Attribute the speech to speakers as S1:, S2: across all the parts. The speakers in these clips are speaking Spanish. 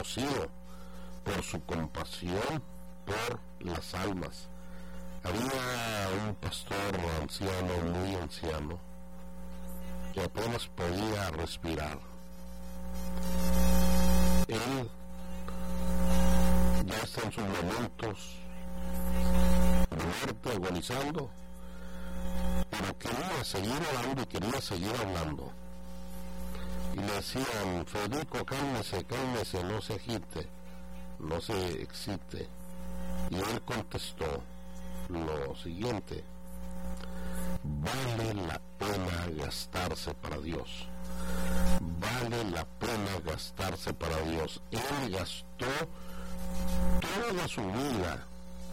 S1: conocido por su compasión por las almas. Había un pastor anciano, muy anciano, que apenas podía respirar. Él ya está en sus momentos de muerte, agonizando, pero quería seguir hablando y quería seguir hablando. Y le decían: Federico, cálmese, cálmese, no se agite, no se excite. Y él contestó lo siguiente: vale la pena gastarse para Dios. Vale la pena gastarse para Dios. Él gastó toda su vida,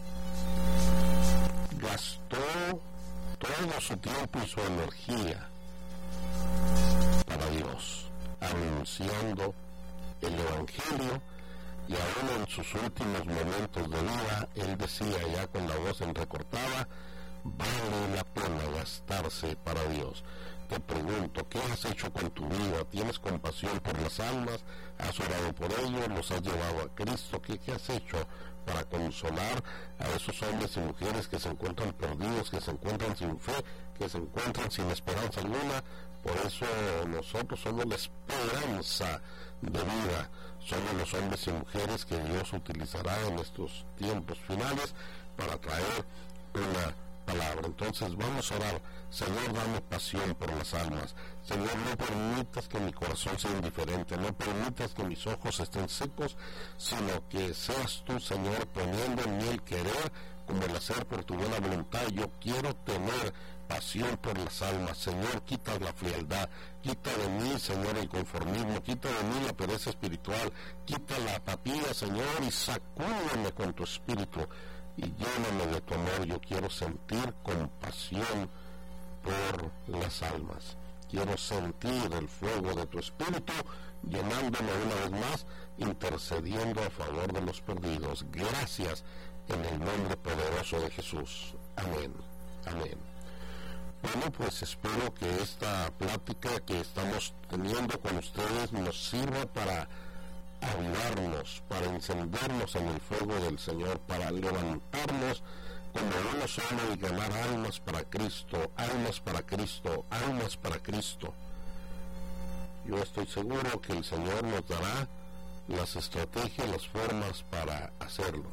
S1: gastó todo su tiempo y su energía para Dios, anunciando el Evangelio. Y aún en sus últimos momentos de vida, él decía, ya con la voz entrecortada: vale la pena gastarse para Dios. Te pregunto, ¿qué has hecho con tu vida? ¿Tienes compasión por las almas? ¿Has orado por ellos? ¿Los has llevado a Cristo? ¿Qué has hecho para consolar a esos hombres y mujeres que se encuentran perdidos, que se encuentran sin fe, que se encuentran sin esperanza alguna? Por eso nosotros somos la esperanza de vida. Somos los hombres y mujeres que Dios utilizará en estos tiempos finales para traer una palabra. Entonces vamos a orar. Señor, dame pasión por las almas. Señor, no permitas que mi corazón sea indiferente, no permitas que mis ojos estén secos, sino que seas tú, Señor, poniendo en mí el querer como el hacer por tu buena voluntad. Yo quiero tener pasión por las almas. Señor, quita la frialdad, quita de mí, Señor, el conformismo, quita de mí la pereza espiritual, quita la apatía, Señor, y sacúdeme con tu espíritu y lléname de tu amor. Yo quiero sentir compasión por las almas. Quiero sentir el fuego de tu espíritu llenándome una vez más, intercediendo a favor de los perdidos. Gracias en el nombre poderoso de Jesús. Amén. Amén. Bueno, pues espero que esta plática que estamos teniendo con ustedes nos sirva para avivarnos, para encendernos en el fuego del Señor, para levantarnos como uno solo y ganar almas para Cristo, almas para Cristo, almas para Cristo. Yo estoy seguro que el Señor nos dará las estrategias, las formas para hacerlo.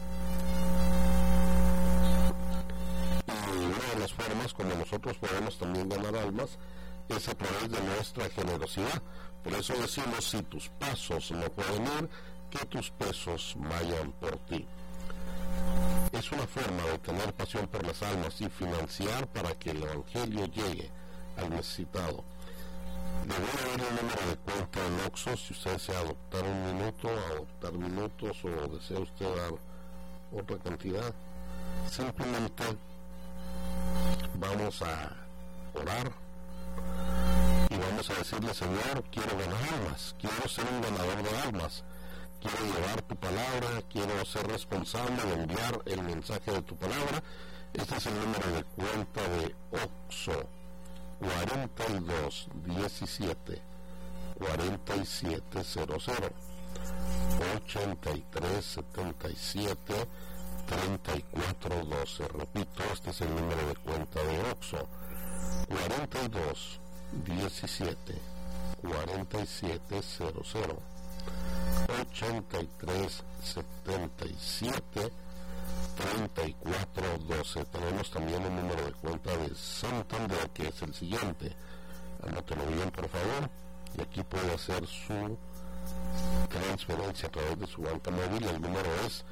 S1: Y una de las formas como nosotros podemos también ganar almas es a través de nuestra generosidad. Por eso decimos: si tus pasos no pueden ir, que tus pesos vayan por ti. Es una forma de tener pasión por las almas y financiar para que el Evangelio llegue al necesitado. Le voy a dar el número de cuenta en Oxxo si usted desea adoptar un minuto, adoptar minutos, o desea usted dar otra cantidad. Simplemente vamos a orar y vamos a decirle: Señor, quiero ganar almas, quiero ser un ganador de almas, quiero llevar tu palabra, quiero ser responsable de enviar el mensaje de tu palabra. Este es el número de cuenta de Oxxo: 4217 4700 8377 3412. Repito, este es el número de cuenta de Oxxo: 4217 4700 8377 3412. Tenemos también el número de cuenta de Santander, que es el siguiente. Anótelo bien, por favor, y aquí puede hacer su transferencia a través de su banca móvil. El número es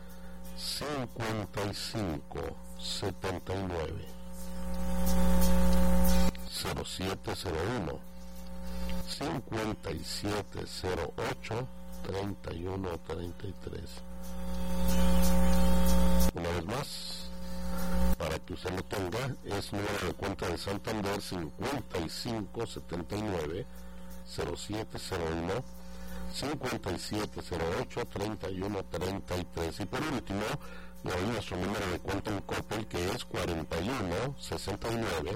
S1: 5579 0701 5708 3133. Una vez más, para que usted lo tenga, es número de cuenta de Santander: 5579 0701 5708 3133. Y por último, le doy nuestro número de cuenta en Coppel, que es 41 69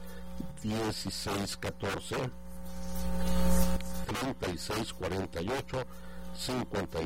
S1: 16 14 36 48 56